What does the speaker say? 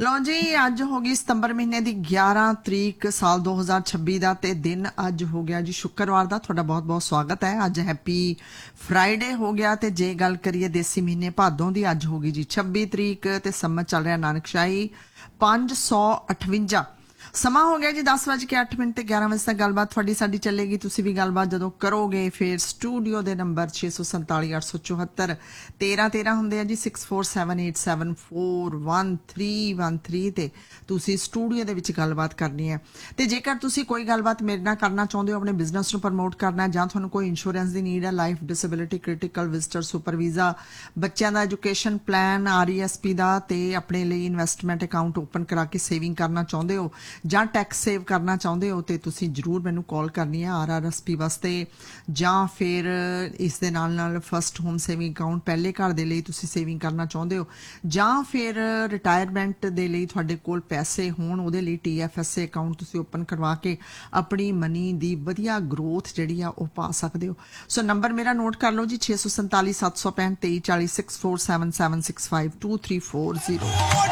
ਲਓ ਜੀ, ਅੱਜ ਹੋ ਗਈ ਸਤੰਬਰ ਮਹੀਨੇ ਦੀ 11 ਤਰੀਕ ਸਾਲ 2026 ਦਾ ਤੇ ਦਿਨ ਅੱਜ ਹੋ ਗਿਆ ਜੀ ਸ਼ੁੱਕਰਵਾਰ ਦਾ। ਤੁਹਾਡਾ ਬਹੁਤ ਬਹੁਤ ਸਵਾਗਤ ਹੈ। ਅੱਜ ਹੈਪੀ ਫਰਾਈਡੇ ਹੋ ਗਿਆ ਤੇ ਜੇ ਗੱਲ ਕਰੀਏ ਦੇਸੀ ਮਹੀਨੇ ਭਾਦੋਂ ਦੀ, ਅੱਜ ਹੋ ਗਈ ਜੀ 26 ਤਰੀਕ ਤੇ ਸੰਮਤ ਚੱਲ ਰਿਹਾ ਨਾਨਕਸ਼ਾਹੀ 558। ਸਮਾਂ ਹੋ ਗਿਆ ਜੀ 10:08 ਤੇ 11 ਵਜੇ ਤੱਕ ਗੱਲਬਾਤ ਤੁਹਾਡੀ ਸਾਡੀ ਚੱਲੇਗੀ। ਤੁਸੀਂ ਵੀ ਗੱਲਬਾਤ ਜਦੋਂ ਕਰੋਗੇ ਫਿਰ ਸਟੂਡੀਓ ਦੇ ਨੰਬਰ 647 847 ਹੁੰਦੇ ਆ ਜੀ 6478741313 ਤੇ ਤੁਸੀਂ ਸਟੂਡੀਓ ਦੇ ਵਿੱਚ ਗੱਲਬਾਤ ਕਰਨੀ ਹੈ। ਤੇ ਜੇਕਰ ਤੁਸੀਂ ਕੋਈ ਗੱਲਬਾਤ ਮੇਰੇ ਨਾਲ ਕਰਨਾ ਚਾਹੁੰਦੇ ਹੋ, ਆਪਣੇ ਬਿਜ਼ਨਸ ਨੂੰ ਪ੍ਰਮੋਟ ਕਰਨਾ ਜਾਂ ਤੁਹਾਨੂੰ ਕੋਈ ਇੰਸ਼ੋਰੈਂਸ ਦੀ ਨੀਡ ਹੈ, life disability, critical, visitor super visa, ਬੱਚਿਆਂ ਦਾ ਐਜੂਕੇਸ਼ਨ ਪਲਾਨ, RESP ਦਾ ਤੇ ਆਪਣੇ ਲਈ ਇਨਵੈਸਟਮੈਂਟ ਅਕਾਊਂਟ ਓਪਨ ਕਰਾ ਕੇ ਸੇਵਿੰਗ ਕਰਨਾ ਚਾਹੁੰਦੇ ਹੋ ਜਾਂ ਟੈਕਸ ਸੇਵ ਕਰਨਾ ਚਾਹੁੰਦੇ ਹੋ ਤੇ ਤੁਸੀਂ ਜ਼ਰੂਰ ਮੈਨੂੰ ਕਾਲ ਕਰਨੀ ਹੈ RRSP ਵਾਸਤੇ। ਜਾਂ ਫਿਰ ਇਸ ਦੇ ਨਾਲ ਫਸਟ ਹੋਮ ਸੇਵਿੰਗ ਅਕਾਊਂਟ, ਪਹਿਲੇ ਘਰ ਦੇ ਲਈ ਤੁਸੀਂ ਸੇਵਿੰਗ ਕਰਨਾ ਚਾਹੁੰਦੇ ਹੋ ਜਾਂ ਫਿਰ ਰਿਟਾਇਰਮੈਂਟ ਦੇ ਲਈ ਤੁਹਾਡੇ ਕੋਲ ਪੈਸੇ ਹੋਣ, ਉਹਦੇ ਲਈ TFSA ਅਕਾਊਂਟ ਤੁਸੀਂ ਓਪਨ ਕਰਵਾ ਕੇ ਆਪਣੀ ਮਨੀ ਦੀ ਵਧੀਆ ਗਰੋਥ ਜਿਹੜੀ ਆ ਉਹ ਪਾ ਸਕਦੇ ਹੋ। ਸੋ ਨੰਬਰ ਮੇਰਾ ਨੋਟ ਕਰ ਲਓ ਜੀ 647 765 2340 6477652340।